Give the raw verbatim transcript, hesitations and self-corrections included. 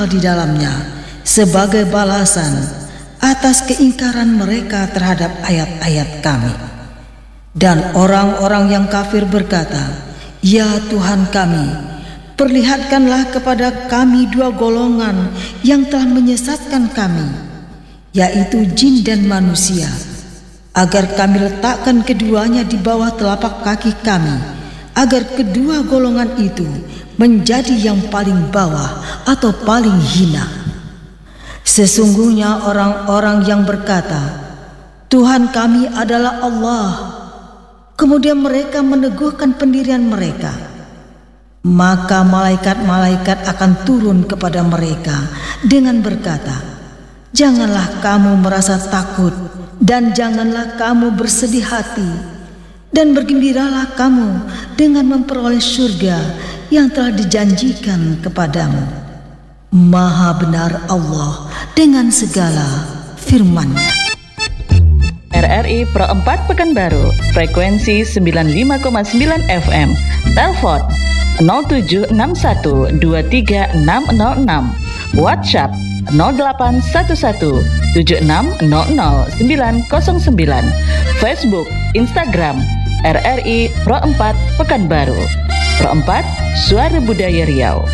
kekal di dalamnya sebagai balasan atas keingkaran mereka terhadap ayat-ayat kami. Dan orang-orang yang kafir berkata, "Ya Tuhan kami, perlihatkanlah kepada kami dua golongan yang telah menyesatkan kami, yaitu jin dan manusia, agar kami letakkan keduanya di bawah telapak kaki kami, agar kedua golongan itu menjadi yang paling bawah atau paling hina." Sesungguhnya orang-orang yang berkata, "Tuhan kami adalah Allah," kemudian mereka meneguhkan pendirian mereka, maka malaikat-malaikat akan turun kepada mereka dengan berkata, "Janganlah kamu merasa takut dan janganlah kamu bersedih hati, dan bergembiralah kamu dengan memperoleh surga yang telah dijanjikan kepadamu. Maha benar Allah dengan segala firman-Nya." R R I Pro empat Pekanbaru, frekuensi sembilan puluh lima koma sembilan F M, telepon nol tujuh enam satu dua tiga enam nol enam, WhatsApp nol delapan satu satu tujuh enam nol nol sembilan nol sembilan, Facebook, Instagram R R I Pro empat Pekanbaru. Pro empat, Suara Budaya Riau.